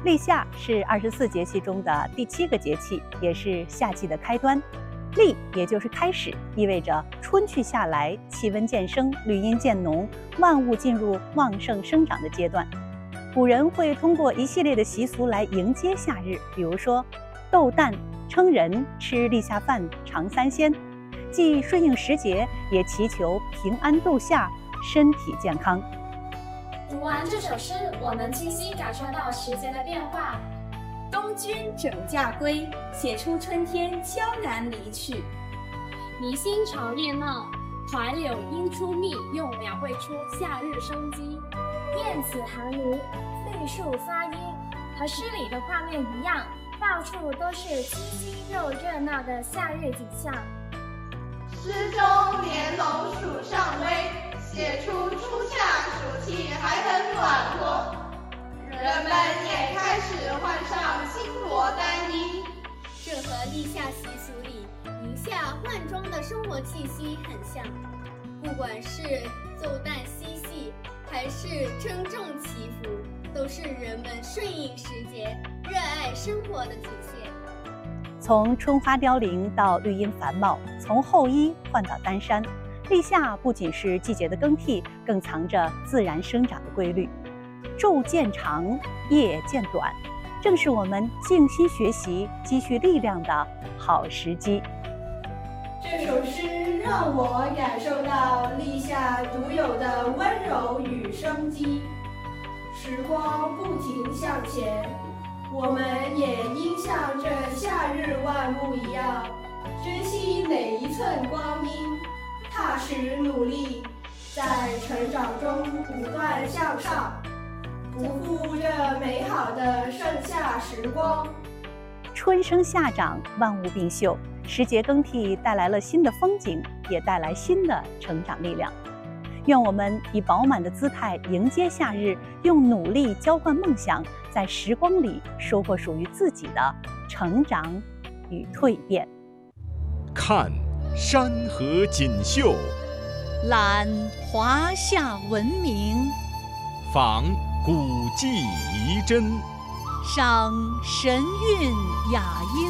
立夏是24节气中的第7个节气，也是夏季的开端。立也就是开始，意味着春去夏来，气温渐升，绿荫渐浓，万物进入旺盛生长的阶段。古人会通过一系列的习俗来迎接夏日，比如说斗诞、称人、吃立夏饭、尝三鲜，既顺应时节，也祈求平安度夏，身体健康。 读完这首诗，我能清晰感受到时节的变化。 东君整驾归，写出春天悄然离去。 离心潮叶茂，槐柳莺出蜜，又描绘出夏日生机。燕子寒炉，绿树发音，和诗里的画面一样，到处都是清新又热闹的夏日景象。 诗中莲蓉暑尚微，写出初夏暑气还很暖和，人们也开始换上新罗单衣。 这和立夏习俗里迎夏换装的生活气息很像，不管是奏诞嬉戏，还是称重祈福，都是人们顺应时节、热爱生活的体现。 从春花凋零到绿荫繁茂，从厚衣换到单衫，立夏不仅是季节的更替，更藏着自然生长的规律。昼渐长，夜渐短，正是我们静心学习、积蓄力量的好时机。 这首诗让我感受到立夏独有的温柔与生机。时光不停向前，我们也应像这夏日万物一样，珍惜每一寸光阴，踏实努力，在成长中不断向上，不负这美好的盛夏时光。 春生夏长，万物并秀，时节更替带来了新的风景，也带来新的成长力量。愿我们以饱满的姿态迎接夏日，用努力浇灌梦想，在时光里收获属于自己的成长与蜕变。 看山河锦绣， 览华夏文明， 访古迹遗珍， 赏神韵雅音，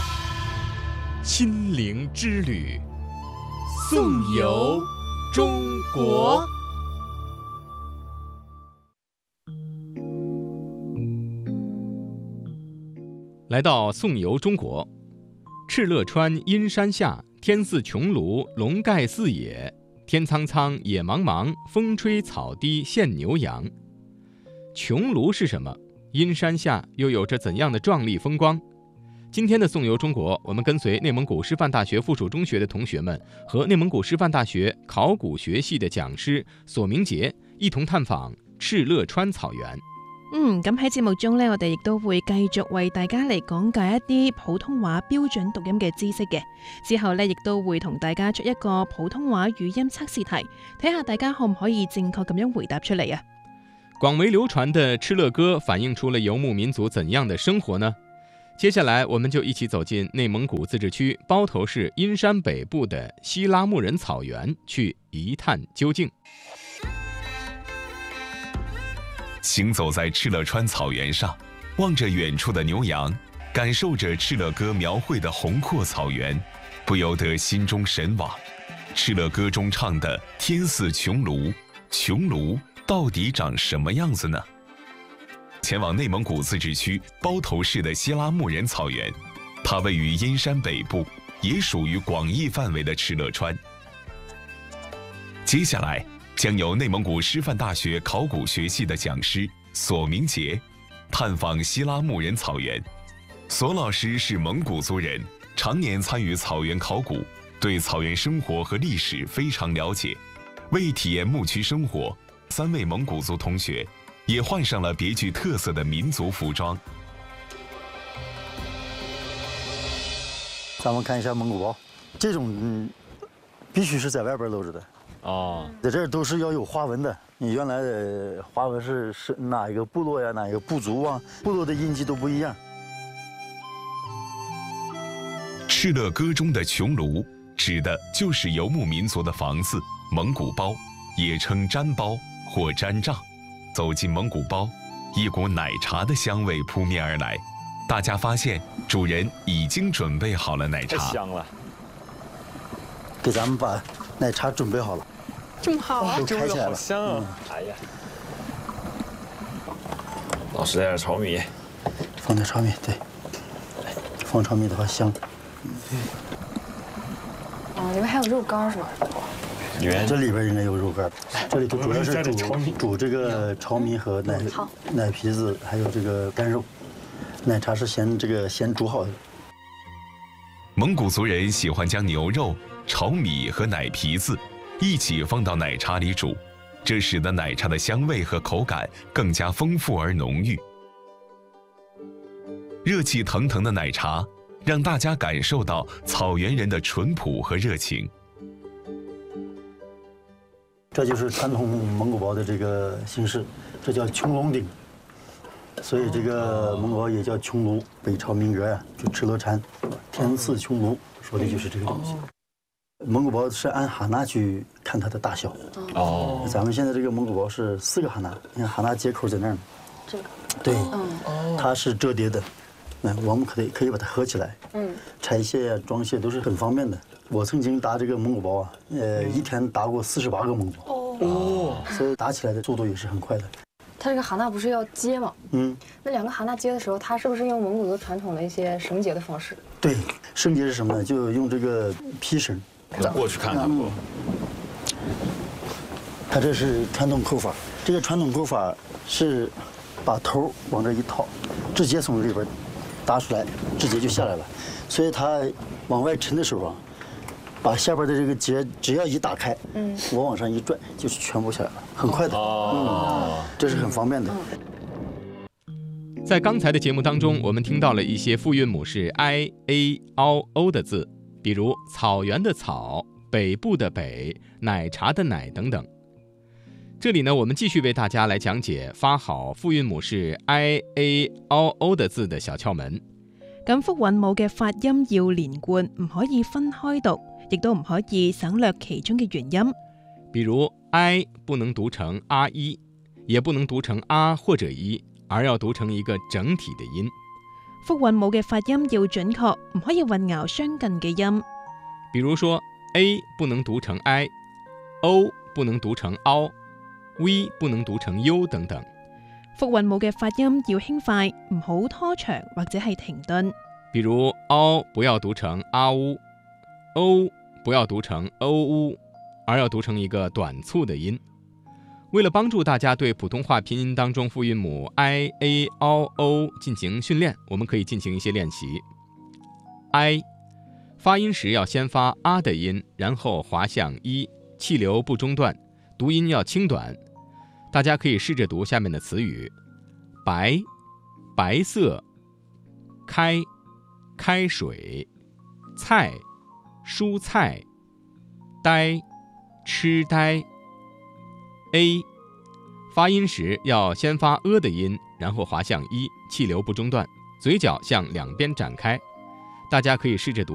心灵之旅，颂游中国。来到颂游中国，敕勒川阴山下，天似穹庐，笼盖四野，天苍苍，野茫茫，风吹草低见牛羊。穹庐是什么？阴山下又有着怎样的壮丽风光？今天的颂游中国，我们跟随内蒙古师范大学附属中学的同学们和内蒙古师范大學考古學系的講師索明傑一同探訪敕勒川草原。 咁喺節目中呢，我哋亦都會繼續為大家嚟講解一啲普通話標準讀音嘅知識嘅。之後呢，亦都會同大家出一個普通話語音測試題，睇下大家可唔可以正確咁樣回答出嚟啊！ 廣為流傳的敕勒歌反映出了游牧民族怎樣的生活呢？接下來我們就一起走進內蒙古自治區包頭市陰山北部的西拉木仁草原，去一探究竟。 行走在敕勒川草原上，望着遠處的牛羊，感受着敕勒歌描繪的宏闊草原，不由得心中神往。敕勒歌中唱的天似穹庐，穹庐到底長什麼樣子呢？前往內蒙古自治區包頭市的西拉木仁草原，它位於陰山北部，也屬於廣義範圍的敕勒川。接下來將由內蒙古師範大學考古學系的講師索明傑探訪西拉木仁草原。索老師是蒙古族人，常年參與草原考古，對草原生活和歷史非常了解。為體驗牧區生活，3位蒙古族同學也換上了別具特色的民族服裝。 咱们看一下蒙古包，这种必须是在外边露着的。在这儿都是要有花纹的。你原来的花纹是哪一个部落呀，哪一个部族啊，部落的印记都不一样。 敕勒歌中的穹庐指的就是游牧民族的房子，蒙古包，也称毡包或毡帐。走进蒙古包， 一股奶茶的香味扑面而来。大家发现主人已经准备好了奶茶， 太香了。 给咱们把奶茶准备好了， 这么好啊！ 都开起来了， 好香啊！哎呀，老师来点炒米， 放点炒米，对，放炒米的话香。 哦，里面还有肉干是吧？ 这里边应该有肉干，这里头主要是煮这个炒米和奶皮子，还有这个干肉。奶茶是先煮好的。 蒙古族人喜欢将牛肉、炒米和奶皮子一起放到奶茶里煮，这使得奶茶的香味和口感更加丰富而浓郁。热气腾腾的奶茶让大家感受到草原人的淳朴和热情。 这就是传统蒙古包的这个形式，这叫穹窿顶。所以这个蒙古包也叫穹庐，北朝民歌呀，就敕勒禅，天似穹庐，说的就是这个东西。蒙古包是按哈纳去看它的大小。哦。咱们现在这个蒙古包是4个哈纳，你看哈纳接口在那儿呢。这个。对。它是折叠的，我们可以把它合起来。拆卸呀、装卸都是很方便的。我曾经打这个蒙古包啊，一天打过48个蒙古包。哦。所以打起来的速度也是很快的。 它这个哈纳不是要接吗？那2个哈纳接的时候，它是不是用蒙古族传统的一些绳结的方式？ 对，绳结是什么呢？就用这个皮绳。 咱过去看看不？ 它这是传统扣法，这个传统扣法是把头往这一套，直接从里边打出来，直接就下来了。所以它往外沉的时候啊，把下边的这个结只要一打开，我往上一拽，就是全部下来了，很快的。这是很方便的。 在刚才的节目当中，我们听到了一些复韵母是 i a o o 的字，比如草原的草、北部的北、奶茶的奶等等。这里呢，我们继续为大家来講解發好复韵母是 i a o o 的字的小竅門。 咁復韻母嘅發音要連貫，唔可以分開讀，亦都唔可以省略其中嘅元音。 比如 i 不能讀成啊一，也不能讀成啊或者一，而要讀成一個整體的音。 復韻母嘅發音要準確，唔可以混淆相近嘅音。 比如說 a 不能讀成 i，o 不能讀成 ao，v 不能讀成 u 等等。 復韻母嘅發音要輕快，唔好拖長或者係停頓。 比如 ao 不要讀成啊烏，o 不要讀成歐烏，而要讀成一個短促的音。為了幫助大家對普通話拼音當中復韻母 i a o o 進行訓練，我們可以進行一些練習。i 發音時要先發啊的音，然後滑向一，氣流不中斷，讀音要輕短。大家可以試着讀下面的詞語：白、白色、開、開水、菜、蔬菜、呆、痴呆。A 發音時要先發的音，然後滑向一，氣流不中斷，嘴角向兩邊展開。大家可以試着讀